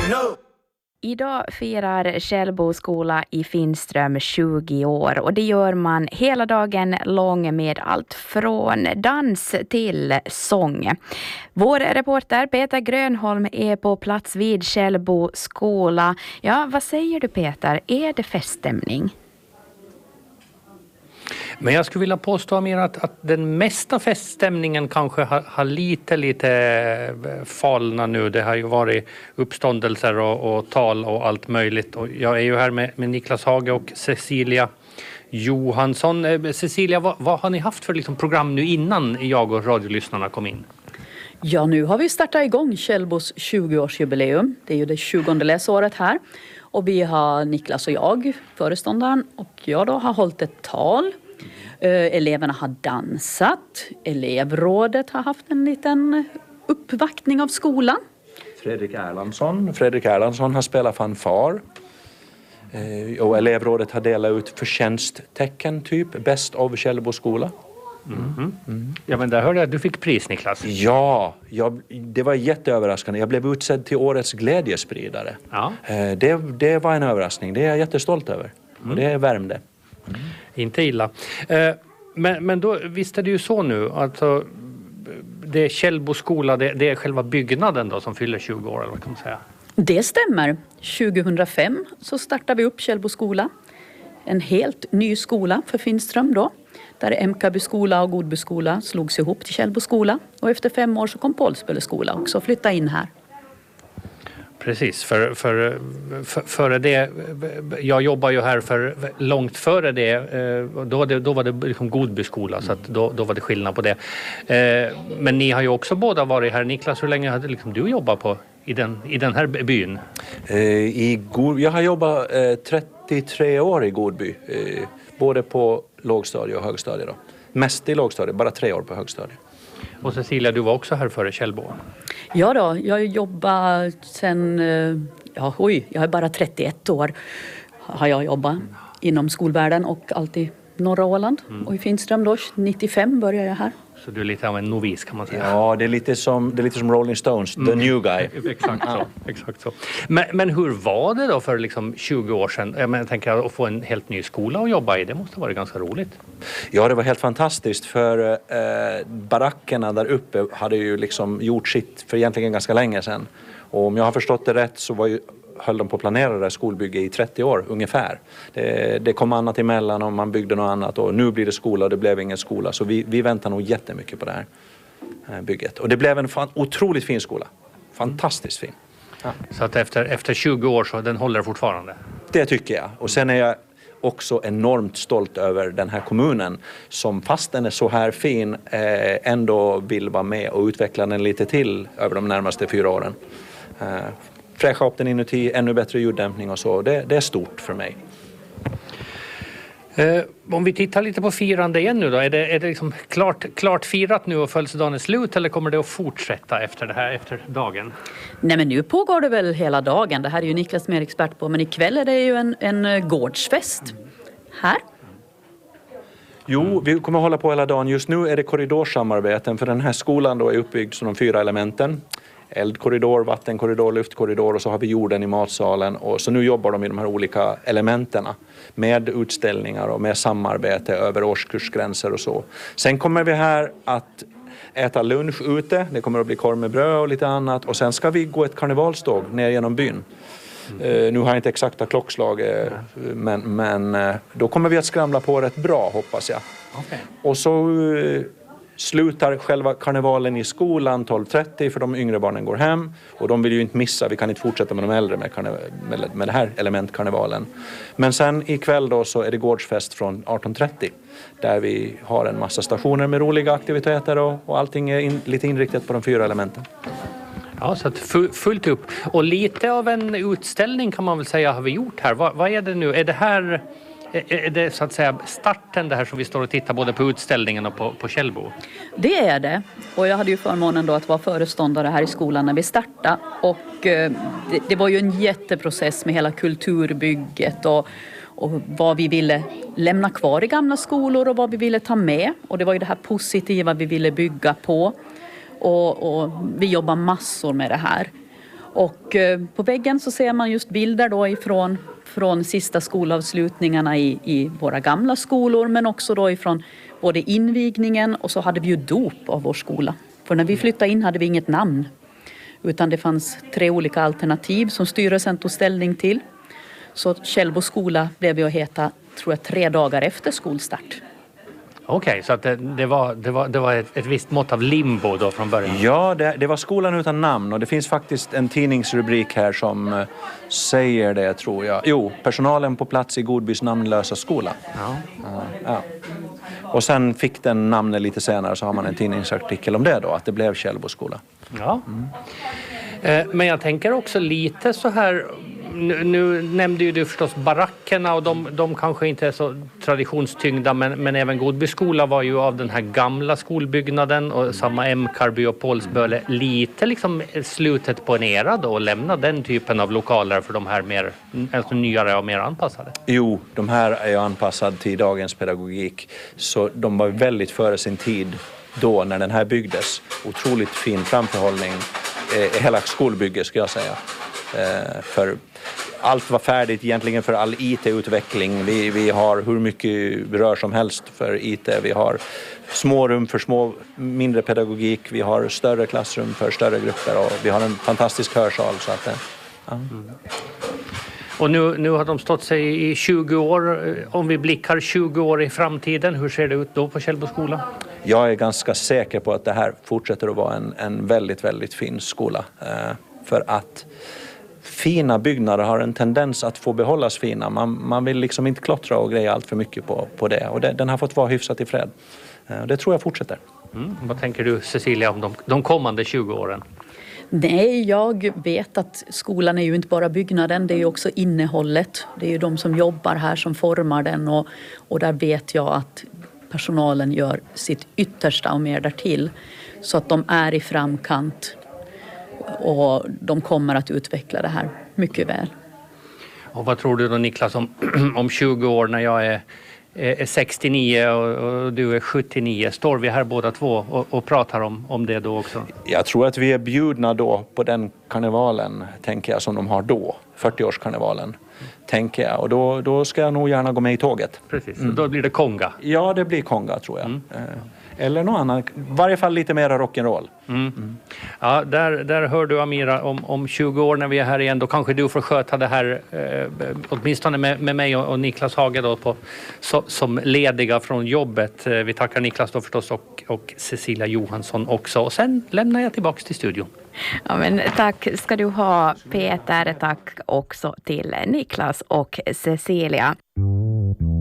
Idag firar Källbo skola i Finström 20 år och det gör man hela dagen lång med allt från dans till sång. Vår reporter Peter Grönholm är på plats vid Källbo skola. Ja, vad säger du Peter? Är det feststämning? Men jag skulle vilja påstå mer att den mesta feststämningen kanske har lite falna nu. Det har ju varit uppståndelser och tal och allt möjligt. Och jag är ju här med Niklas Hage och Cecilia Johansson. Cecilia, vad har ni haft för liksom program nu innan jag och radiolyssnarna kom in? Ja, nu har vi startat igång Källbos 20-årsjubileum. Det är ju det 20:e läsåret här. Och vi har Niklas och jag, föreståndaren, och jag då har hållit ett tal. Eleverna har dansat. Elevrådet har haft en liten uppvaktning av skolan. Fredrik Erlandsson har spelat fanfar. Och elevrådet har delat ut förtjänsttecken, typ Best of Källbo skola. Ja, men där hörde jag att du fick pris, Niklas. Ja, det var jätteöverraskande. Jag blev utsedd till årets glädjespridare. Ja. Det var en överraskning. Det är jag jättestolt över. Och det värmde. Inte illa. Men då, visst är det ju så nu. Alltså, det är Källbo skola, det är själva byggnaden då som fyller 20 år, eller vad kan man säga? Det stämmer. 2005 så startade vi upp Källbo skola. En helt ny skola för Finström då. Där Emkaby skola och Godby skola slogs ihop till Källbo skola. Och efter 5 år så kom Pålsböle skola också flytta in här. Precis, för det, jag jobbar ju här för långt före det, då var det liksom Godby skola, så att då var det skillnad på det. Men ni har ju också båda varit här. Niklas, hur länge hade liksom du jobbat i den här byn? Jag har jobbat 33 år i Godby, både på lågstadie och högstadie då. Mest i lågstadie, bara 3 år på högstadie. Och Cecilia, du var också här före Källbo. Ja då, jag jobbar sen, jag är bara 31 år har jag jobbat inom skolvärlden och alltid norra Åland. Och i Finström då, 95 började jag här. Så du är lite av en novis, kan man säga. Ja, det är lite som Rolling Stones, the new guy. Exakt så. Men hur var det då för liksom 20 år sedan? Jag tänker att få en helt ny skola att jobba i, det måste ha varit ganska roligt. Ja, det var helt fantastiskt, för barackerna där uppe hade ju liksom gjort sitt för egentligen ganska länge sedan. Och om jag har förstått det rätt så höll de på att planera det här skolbygget i 30 år ungefär. Det kom annat emellan och man byggde något annat, och nu blir det skola och det blev ingen skola. Så vi väntar nog jättemycket på det här bygget. Och det blev en otroligt fin skola. Fantastiskt fin. Ja. Så att efter 20 år så den håller fortfarande? Det tycker jag. Och sen är jag också enormt stolt över den här kommunen som, fast den är så här fin, ändå vill vara med och utveckla den lite till över de närmaste 4 åren. Fräscha upp den inuti, ännu bättre ljuddämpning och så. Det är stort för mig. Om vi tittar lite på firande igen nu då. Är det liksom klart firat nu och födelsedagen är slut, eller kommer det att fortsätta efter dagen? Nej, men nu pågår det väl hela dagen. Det här är ju Niklas mer expert på. Men ikväll är det ju en gårdsfest här. Jo, vi kommer hålla på hela dagen. Just nu är det korridorsamarbeten, för den här skolan då är uppbyggd som de 4 elementen. Eldkorridor, vattenkorridor, luftkorridor, och så har vi jorden i matsalen. Och så nu jobbar de i de här olika elementerna med utställningar och med samarbete över årskursgränser och så. Sen kommer vi här att äta lunch ute. Det kommer att bli korv med bröd och lite annat. Och sen ska vi gå ett karnevalståg ner genom byn. Nu har jag inte exakta klockslag, men då kommer vi att skramla på rätt bra, hoppas jag. Okay. Och så slutar själva karnevalen i skolan 12:30, för de yngre barnen går hem. Och de vill ju inte missa, vi kan inte fortsätta med de äldre med det här elementkarnevalen. Men sen ikväll då så är det gårdsfest från 18:30. Där vi har en massa stationer med roliga aktiviteter och allting är lite inriktat på de 4 elementen. Ja, så att fullt upp. Och lite av en utställning kan man väl säga har vi gjort här. Vad är det nu? Är det så att säga starten det här som vi står och tittar både på utställningen och på Källbo? Det är det. Och jag hade ju förmånen då att vara föreståndare här i skolan när vi startade. Och det var ju en jätteprocess med hela kulturbygget och vad vi ville lämna kvar i gamla skolor och vad vi ville ta med. Och det var ju det här positiva vi ville bygga på. Och vi jobbar massor med det här. Och på väggen så ser man just bilder då från sista skolavslutningarna i våra gamla skolor, men också då ifrån både invigningen och så hade vi ju dop av vår skola. För när vi flyttade in hade vi inget namn, utan det fanns 3 olika alternativ som styrelsen tog ställning till. Så Källbo skola blev ju att heta, tror jag, 3 dagar efter skolstart. Okej, så att det var ett visst mått av limbo då från början? Ja, det var skolan utan namn, och det finns faktiskt en tidningsrubrik här som säger det, tror jag. Jo, personalen på plats i Godbys namnlösa skola. Ja. Och sen fick den namnet lite senare, så har man en tidningsartikel om det då, att det blev Källbo skola. Ja. Men jag tänker också lite så här, nu nämnde ju du förstås barackerna, och de kanske inte är så traditionstyngda, men även Godby skola var ju av den här gamla skolbyggnaden, och samma Karby och Pålsböle, lite liksom slutet på en era då, och lämna den typen av lokaler för de här mer, alltså nyare och mer anpassade. Jo, de här är ju anpassade till dagens pedagogik, så de var väldigt före sin tid då när den här byggdes. Otroligt fin framförhållning, hela skolbygget skulle jag säga. För allt var färdigt egentligen för all IT-utveckling. Vi har hur mycket rör som helst för IT. Vi har små rum för mindre pedagogik. Vi har större klassrum för större grupper, och vi har en fantastisk hörsal. Så att, ja. Och nu har de stått sig i 20 år. Om vi blickar 20 år i framtiden, hur ser det ut då på Källbo skola? Jag är ganska säker på att det här fortsätter att vara en väldigt, väldigt fin skola. För att fina byggnader har en tendens att få behållas fina. Man vill liksom inte klottra och greja allt för mycket på det. Och den har fått vara hyfsat i fred. Det tror jag fortsätter. Vad tänker du, Cecilia, om de kommande 20 åren? Nej, jag vet att skolan är ju inte bara byggnaden, det är ju också innehållet. Det är ju de som jobbar här som formar den, och där vet jag att personalen gör sitt yttersta och mer därtill. Så att de är i framkant, och de kommer att utveckla det här mycket väl. Och vad tror du då, Niklas, om 20 år när jag är 69 och du är 79? Står vi här båda två och pratar om det då också? Jag tror att vi är bjudna då på den karnevalen, tänker jag, som de har då. 40-årskarnevalen, tänker jag. Och då ska jag nog gärna gå med i tåget. Precis, då blir det konga. Ja, det blir konga, tror jag. Eller något annat. I varje fall lite mer rock'n'roll. Ja, där hör du, Amira, om 20 år när vi är här igen, då kanske du får sköta det här åtminstone med mig och Niklas Hage då som lediga från jobbet. Vi tackar Niklas då förstås och Cecilia Johansson också, och sen lämnar jag tillbaka till studion. Ja, men tack ska du ha, Peter. Tack också till Niklas och Cecilia.